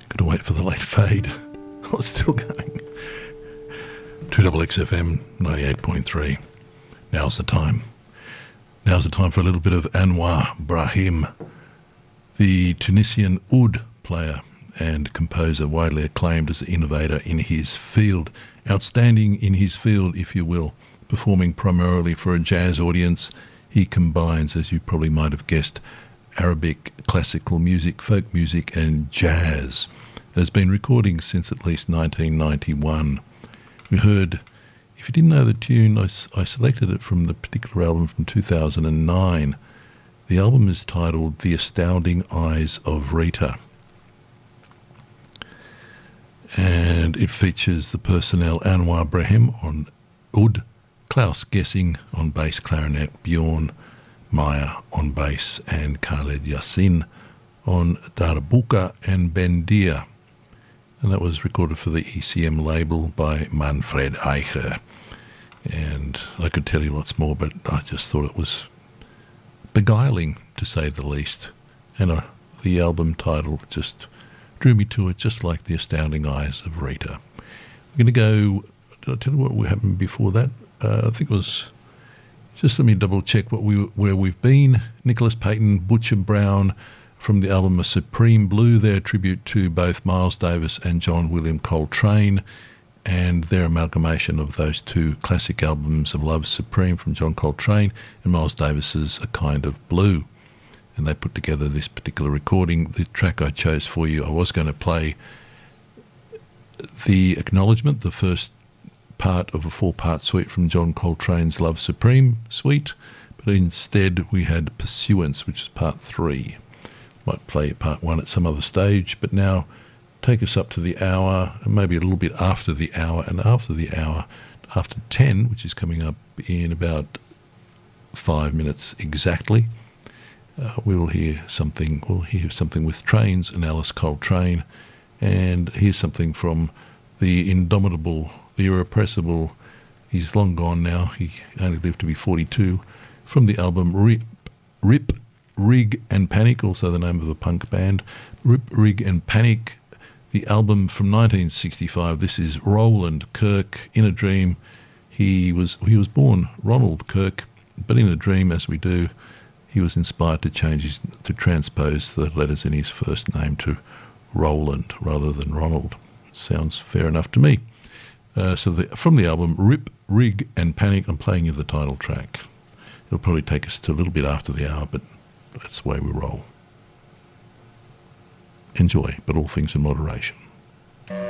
Got to wait for the late fade. Oh, it's still going. 2XXFM 98.3. Now's the time. Now's the time for a little bit of Anwar Brahim, the Tunisian oud player and composer, widely acclaimed as an innovator in his field. Outstanding in his field, if you will. Performing primarily for a jazz audience, he combines, as you probably might have guessed, Arabic, classical music, folk music and jazz. Has been recording since at least 1991. We heard, if you didn't know the tune, I selected it from the particular album from 2009. The album is titled The Astounding Eyes of Rita. And it features the personnel Anwar Brahim on oud, Klaus Gessing on bass clarinet, Bjorn Meyer on bass, and Khaled Yassin on Darbuka and Bendir. And that was recorded for the ECM label by Manfred Eicher. And I could tell you lots more, but I just thought it was beguiling, to say the least. And the album title just drew me to it, just like The Astounding Eyes of Rita. We're going to go, did I tell you what happened before that? I think it was, just let me double check where we've been. Nicholas Payton, Butcher Brown, from the album A Supreme Blue, their tribute to both Miles Davis and John William Coltrane, and their amalgamation of those two classic albums of Love Supreme from John Coltrane and Miles Davis's A Kind of Blue. And they put together this particular recording. The track I chose for you, I was going to play the Acknowledgement, the first part of a 4-part suite from John Coltrane's Love Supreme suite, but instead we had Pursuance, which is part 3. Might play part 1 at some other stage, but now take us up to the hour, and maybe a little bit after the hour, and after the hour, after 10, which is coming up in about 5 minutes exactly, we'll hear something with Trains and Alice Coltrane, and here's something from the indomitable, the irrepressible, he's long gone now, he only lived to be 42, from the album Rip, Rig and Panic, also the name of the punk band. Rip, Rig and Panic, the album from 1965. This is Roland Kirk, In a Dream. He was born Ronald Kirk, but in a dream, as we do, he was inspired to transpose the letters in his first name to Roland rather than Ronald. Sounds fair enough to me. From the album Rip, Rig and Panic, I'm playing you the title track. It'll probably take us to a little bit after the hour, but that's the way we roll. Enjoy, but all things in moderation.